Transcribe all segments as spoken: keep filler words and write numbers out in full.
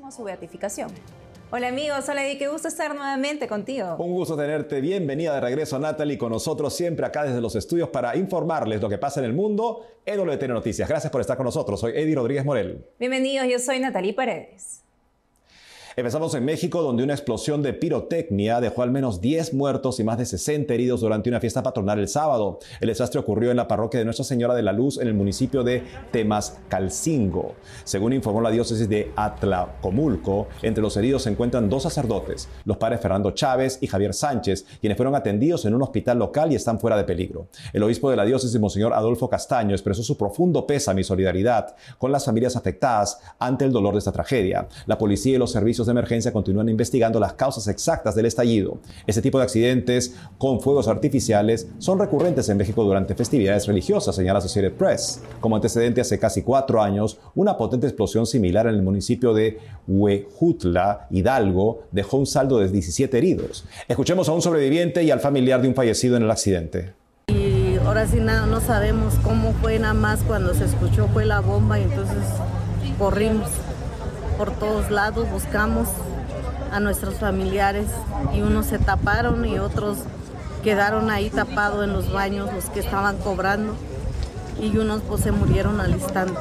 próximo a su beatificación. Hola amigos, hola Eddie, qué gusto estar nuevamente contigo. Un gusto tenerte, bienvenida de regreso Natalie con nosotros siempre acá desde los estudios para informarles lo que pasa en el mundo en W T N Noticias. Gracias por estar con nosotros, soy Eddie Rodríguez Morel. Bienvenidos, yo soy Natalie Paredes. Empezamos en México, donde una explosión de pirotecnia dejó al menos diez muertos y más de sesenta heridos durante una fiesta patronal el sábado. El desastre ocurrió en la parroquia de Nuestra Señora de la Luz en el municipio de Temascalcingo. Según informó la diócesis de Atlacomulco, entre los heridos se encuentran dos sacerdotes, los padres Fernando Chávez y Javier Sánchez, quienes fueron atendidos en un hospital local y están fuera de peligro. El obispo de la diócesis, Monseñor Adolfo Castaño, expresó su profundo pésame y solidaridad con las familias afectadas ante el dolor de esta tragedia. La policía y los servicios de emergencia continúan investigando las causas exactas del estallido. Este tipo de accidentes con fuegos artificiales son recurrentes en México durante festividades religiosas, señala Associated Press. Como antecedente, hace casi cuatro años, una potente explosión similar en el municipio de Huejutla, Hidalgo, dejó un saldo de diecisiete heridos. Escuchemos a un sobreviviente y al familiar de un fallecido en el accidente. Y ahora sí no, no sabemos cómo fue, nada más cuando se escuchó fue la bomba y entonces corrimos por todos lados, buscamos a nuestros familiares y unos se taparon y otros quedaron ahí tapados en los baños, los que estaban cobrando, y unos pues se murieron al instante.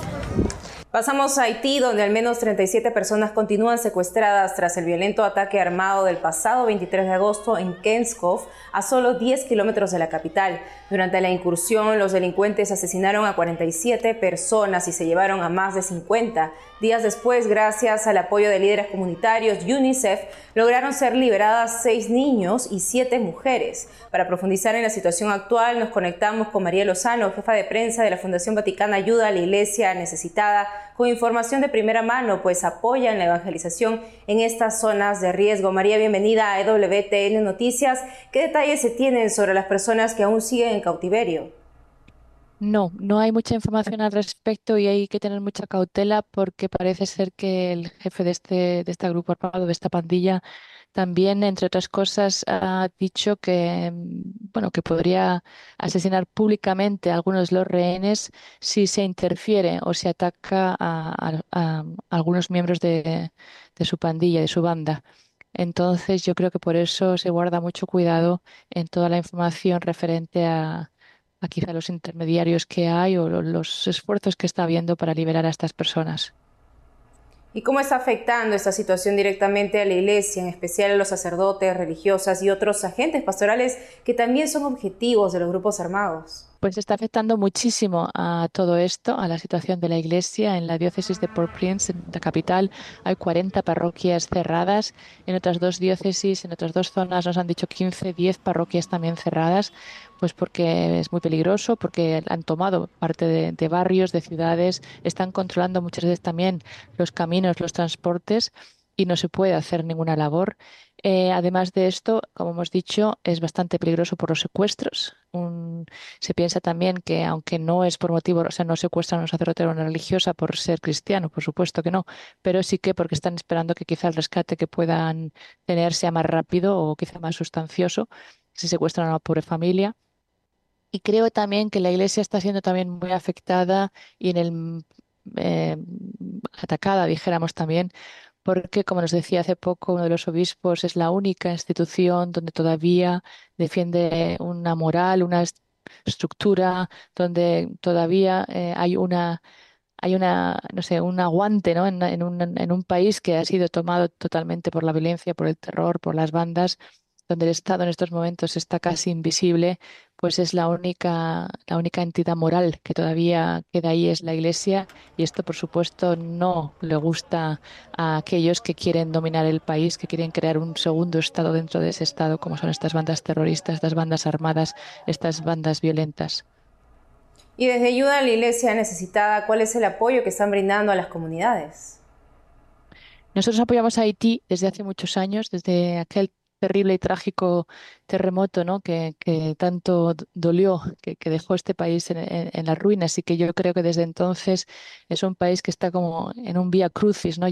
Pasamos a Haití, donde al menos treinta y siete personas continúan secuestradas tras el violento ataque armado del pasado veintitrés de agosto en Kenskov, a solo diez kilómetros de la capital. Durante la incursión, los delincuentes asesinaron a cuarenta y siete personas y se llevaron a más de cincuenta. Días después, gracias al apoyo de líderes comunitarios y UNICEF, lograron ser liberadas seis niños y siete mujeres. Para profundizar en la situación actual, nos conectamos con María Lozano, jefa de prensa de la Fundación Vaticana Ayuda a la Iglesia Necesitada, con información de primera mano, pues apoyan la evangelización en estas zonas de riesgo. María, bienvenida a E W T N Noticias. ¿Qué detalles se tienen sobre las personas que aún siguen en cautiverio? No, no hay mucha información al respecto y hay que tener mucha cautela porque parece ser que el jefe de este, de este grupo armado, de esta pandilla, también, entre otras cosas, ha dicho que, bueno, que podría asesinar públicamente a algunos de los rehenes si se interfiere o se ataca a, a- a algunos miembros de, de su pandilla, de su banda. Entonces, yo creo que por eso se guarda mucho cuidado en toda la información referente a, a quizá los intermediarios que hay o lo- los esfuerzos que está habiendo para liberar a estas personas. ¿Y cómo está afectando esta situación directamente a la iglesia, en especial a los sacerdotes, religiosas y otros agentes pastorales que también son objetivos de los grupos armados? Pues está afectando muchísimo a todo esto, a la situación de la iglesia. En la diócesis de Port-au-Prince, en la capital, hay cuarenta parroquias cerradas. En otras dos diócesis, en otras dos zonas, nos han dicho quince, diez parroquias también cerradas, pues porque es muy peligroso, porque han tomado parte de, de barrios, de ciudades, están controlando muchas veces también los caminos, los transportes, y no se puede hacer ninguna labor. Eh, además de esto, como hemos dicho, es bastante peligroso por los secuestros. Un- se piensa también que, aunque no es por motivo, o sea, no secuestran a un sacerdote o a una religiosa por ser cristiano, por supuesto que no, pero sí que porque están esperando que quizá el rescate que puedan tener sea más rápido o quizá más sustancioso si secuestran a una pobre familia. Y creo también que la Iglesia está siendo también muy afectada y en el eh, atacada, dijéramos también, porque, como nos decía hace poco uno de los obispos, es la única institución donde todavía defiende una moral, una est- estructura, donde todavía eh, hay una hay una, no sé, un aguante, ¿no? En, en un, en un país que ha sido tomado totalmente por la violencia, por el terror, por las bandas, donde el Estado en estos momentos está casi invisible, pues es la única, la única entidad moral que todavía queda ahí es la Iglesia, y esto, por supuesto, no le gusta a aquellos que quieren dominar el país, que quieren crear un segundo Estado dentro de ese Estado, como son estas bandas terroristas, estas bandas armadas, estas bandas violentas. Y desde Ayuda a la Iglesia Necesitada, ¿cuál es el apoyo que están brindando a las comunidades? Nosotros apoyamos a Haití desde hace muchos años, desde aquel terrible y trágico terremoto, ¿no? que, que tanto d- dolió, que, que dejó este país en, en, en las ruinas, y que yo creo que desde entonces es un país que está como en un vía crucis, ¿no?